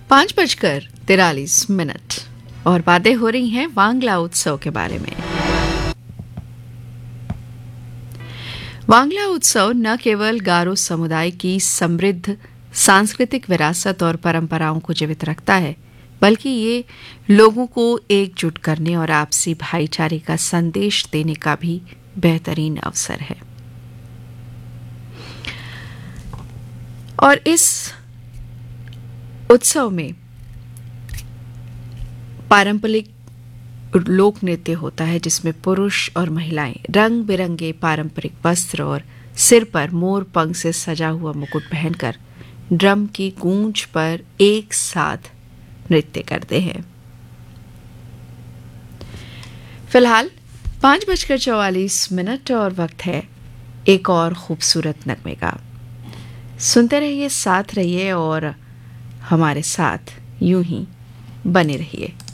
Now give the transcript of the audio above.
5:43 और बातें हो रही हैं वांगला उत्सव के बारे में। वांगला उत्सव न केवल गारो समुदाय की समृद्ध सांस्कृतिक विरासत और परंपराओं को जीवित रखता है, बल्कि ये लोगों को एकजुट करने और आपसी भाईचारे का संदेश देने का भी बेहतरीन अवसर है। और इस उत्सव में पारंपरिक लोक नृत्य होता है, जिसमें पुरुष और महिलाएं रंग बिरंगे पारंपरिक वस्त्र और सिर पर मोर पंख से सजा हुआ मुकुट पहनकर ड्रम की गूंज पर एक साथ नृत्य करते हैं। फिलहाल 5:44 और वक्त है एक और खूबसूरत नगमे का। सुनते रहिए, साथ रहिए और हमारे साथ यूं ही बने रहिए।